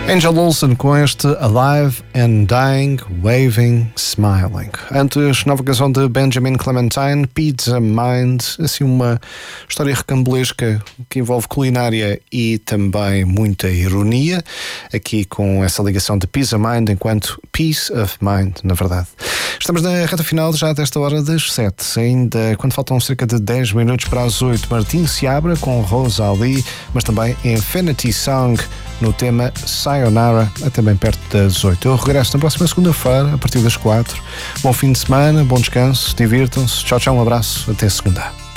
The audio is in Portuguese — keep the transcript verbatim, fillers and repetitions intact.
Angel Olsen com este Alive and Dying, Waving, Smiling. Antes, nova canção de Benjamin Clementine, Pizza Mind, assim uma história recambulesca que envolve culinária e também muita ironia, aqui com essa ligação de Pizza Mind enquanto Peace of Mind, na verdade. Estamos na reta final já desta hora das sete, ainda quando faltam cerca de dez minutos para as oito, Martim Seabra com Rosa Ali, mas também Infinity Song no tema Sayonara, até bem perto das oito. Eu regresso na próxima segunda-feira, a partir das quatro. Bom fim de semana, bom descanso, divirtam-se. Tchau, tchau, um abraço, até segunda.